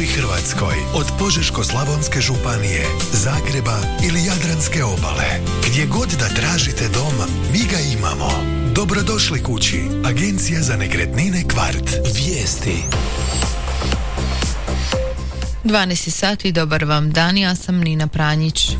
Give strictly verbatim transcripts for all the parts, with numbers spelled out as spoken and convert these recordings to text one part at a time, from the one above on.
Hrvatskoj, od Požeško-slavonske županije, Zagreba ili Jadranske obale. Gdje god da tražite dom, mi ga imamo. Dobrodošli kući. Agencija za nekretnine Kvart. Vijesti. dvanaest sati, dobar vam dan, ja sam Nina Pranjić.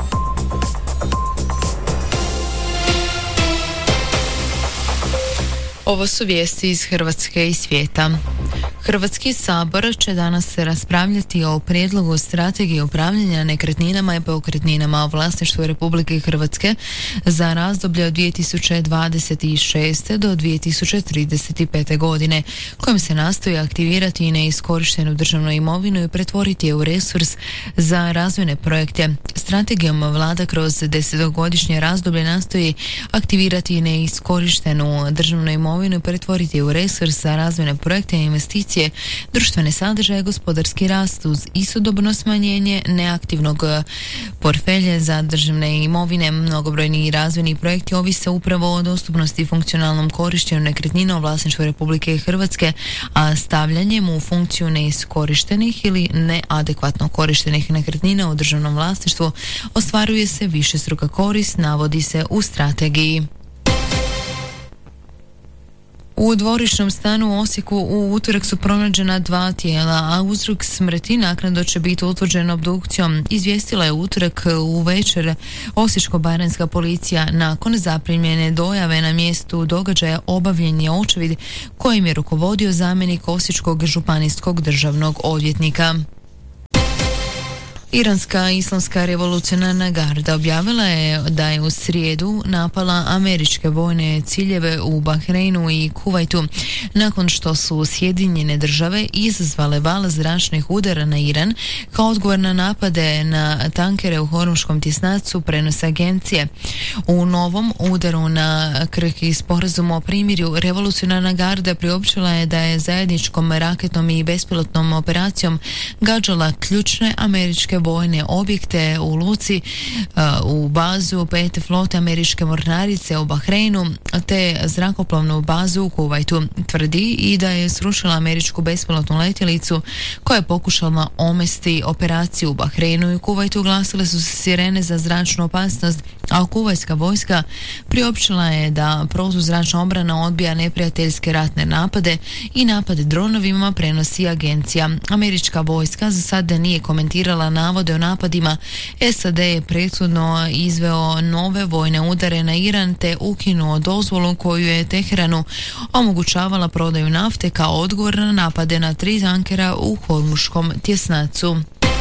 Ovo su vijesti iz Hrvatske i svijeta. Hrvatski sabor će danas raspravljati o prijedlogu strategije upravljanja nekretninama i pokretninama u vlasništvu Republike Hrvatske za razdoblje od dvije tisuće dvadeset šeste do dvije tisuće trideset pete godine, kojim se nastoji aktivirati i neiskorištenu državnu imovinu i pretvoriti je u resurs za razvojne projekte. Strategijom vlada kroz desetogodišnje razdoblje nastoji aktivirati i neiskorištenu državnu imovinu i pretvoriti je u resurs za razvojne projekte i investicije, društvene sadržaje, gospodarski rast uz istodobno smanjenje neaktivnog portfelja za državne imovine. Mnogobrojni i razvojni projekti ovise upravo o dostupnosti i funkcionalnom korištenju nekretnina u vlasništvu Republike Hrvatske, a stavljanjem u funkciju neiskorištenih ili neadekvatno korištenih nekretnina u državnom vlasništvu ostvaruje se višestruka korist, navodi se u strategiji. U dvorišnom stanu u Osijeku u utorak su pronađena dva tijela, a uzrok smrti naknadno će biti utvrđen obdukcijom, izvijestila je utorak u večer Osječko-baranjska policija. Nakon zaprimljene dojave na mjestu događaja obavljen je očevid kojim je rukovodio zamjenik Osječkog županijskog državnog odvjetnika. Iranska islamska revolucionarna garda objavila je da je u srijedu napala američke vojne ciljeve u Bahreinu i Kuvajtu nakon što su Sjedinjene države izazvale val zračnih udara na Iran kao odgovor na napade na tankere u Hormuškom tjesnacu, prenose agencije. U novom udaru na krhki sporazum o primirju revolucionarna garda priopćila je da je zajedničkom raketnom i bespilotnom operacijom gađala ključne američke vojne objekte u luci, u bazu pete flote američke mornarice u Bahreinu te zrakoplovnu bazu u Kuvajtu. Tvrdi i da je srušila američku bespilotnu letjelicu koja je pokušala omesti operaciju u Bahreinu i Kuvajtu. Glasile su se sirene za zračnu opasnost, a kuvajtska vojska priopćila je da protuzračna obrana odbija neprijateljske ratne napade i napade dronovima, prenosi agencija. Američka vojska za sada nije komentirala navode o napadima. S A D je prethodno izveo nove vojne udare na Iran te ukinuo dozvolu koju je Teheranu omogućavala prodaju nafte kao odgovor na napade na tri tankera u Hormuškom tjesnacu.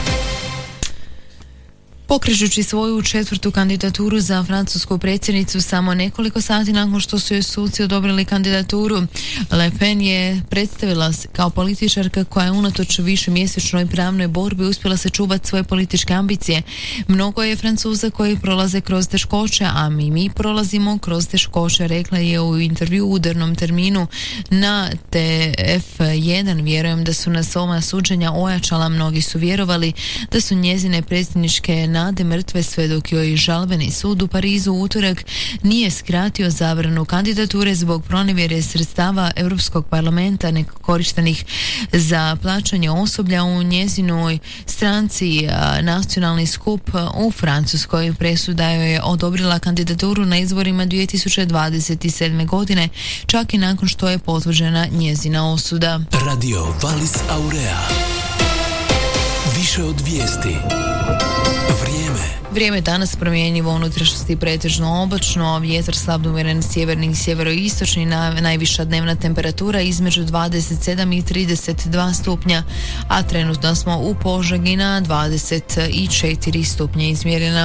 Pokrećući svoju četvrtu kandidaturu za francusku predsjednicu samo nekoliko sati nakon što su joj suci odobrili kandidaturu, Le Pen je predstavila se kao političarka koja je unatoč višemjesečnoj pravnoj borbi uspjela sačuvati svoje političke ambicije. Mnogo je Francuza koji prolaze kroz teškoće, a mi mi prolazimo kroz teškoće, rekla je u intervju u udarnom terminu na T F jedan. Vjerujem da su nas ova suđenja ojačala, mnogi su vjerovali da su njezine predsjedničke nade mrtve sve dok joj žalbeni sud u Parizu u utorak nije skratio zabranu kandidature zbog pronevjere sredstava Europskog parlamenta nekorištenih za plaćanje osoblja u njezinoj stranci. Nacionalni skup u Francuskoj presuda joj je odobrila kandidaturu na izborima dvije tisuće dvadeset sedme godine, čak i nakon što je potvrđena njezina osuda. Radio Valis Aurea. Više od vijesti. Vrijeme danas promjenjivo, unutrašnjosti pretežno oblačno, vjetar slab umjeren sjeverni i sjeveroistočni, najviša dnevna temperatura između dvadeset sedam i trideset dva stupnja, a trenutno smo u Požegi na dvadeset četiri stupnje izmjerena.